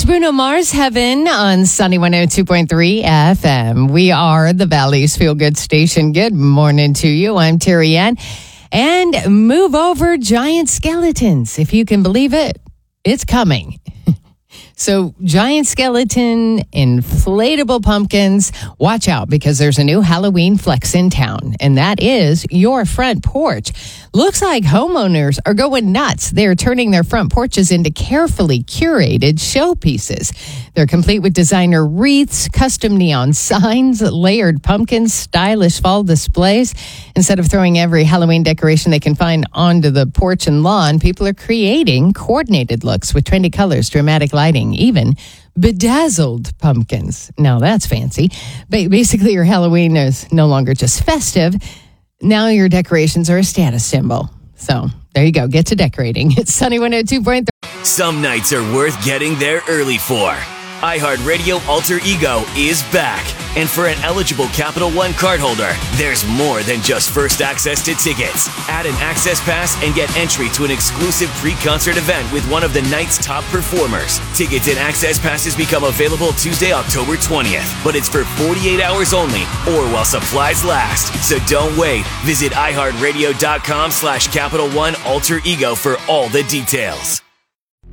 It's Bruno Mars Heaven on Sunny 102.3 FM. We are the Valley's Feel Good Station. Good morning to you. I'm Terry Ann. And move over giant skeletons. If you can believe it, it's coming. So giant skeleton, inflatable pumpkins. Watch out because there's a new Halloween flex in town, and that is your front porch. Looks like homeowners are going nuts. They're turning their front porches into carefully curated showpieces. They're complete with designer wreaths, custom neon signs, layered pumpkins, stylish fall displays. Instead of throwing every Halloween decoration they can find onto the porch and lawn, people are creating coordinated looks with trendy colors, dramatic lighting, even bedazzled pumpkins. Now that's fancy. Basically, your Halloween is no longer just festive. Now your decorations are a status symbol. So there you go. Get to decorating. It's Sunny 102.3. Some nights are worth getting there early for. iHeartRadio Alter Ego is back. And for an eligible Capital One cardholder, there's more than just first access to tickets. Add an access pass and get entry to an exclusive pre-concert event with one of the night's top performers. Tickets and access passes become available Tuesday, October 20th. But it's for 48 hours only or while supplies last. So don't wait. Visit iHeartRadio.com/Capital One Alter Ego for all the details.